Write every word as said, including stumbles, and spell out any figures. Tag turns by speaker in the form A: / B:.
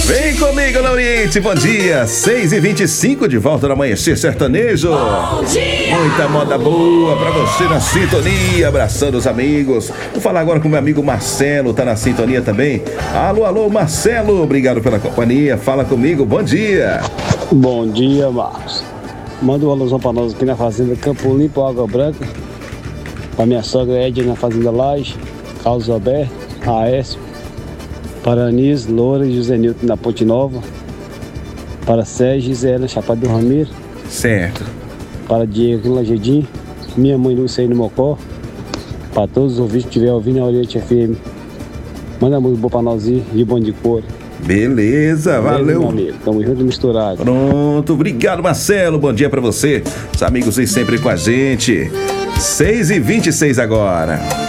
A: Vem comigo, Lauriente, bom dia. seis e vinte e cinco de volta no Amanhecer Sertanejo.
B: Bom dia.
A: Muita moda boa pra você na sintonia, abraçando os amigos. Vou falar agora com meu amigo Marcelo, tá na sintonia também. Alô, alô, Marcelo, obrigado pela companhia. Fala comigo, bom dia.
C: Bom dia, Marcos. Manda uma alusão pra nós aqui na Fazenda Campo Limpo, Água Branca. Pra minha sogra Edna na Fazenda Laje, Carlos Alberto, Aécio, para Anis, Loura e José Nilton na Ponte Nova. Para Sérgio e Zé na Chapada do Ramiro.
A: Certo.
C: Para Diego aqui no Lajedim. Minha mãe Lúcia aí no Mocó. Para todos os ouvintes que estiverem ouvindo a Oriente F M. Manda muito boa pra nós ir, de bom de cor.
A: Beleza, valeu.
C: Meu amigo, tamo junto e misturado.
A: Pronto, obrigado, Marcelo. Bom dia pra você. Os amigos aí sempre com a gente. seis e vinte e seis agora.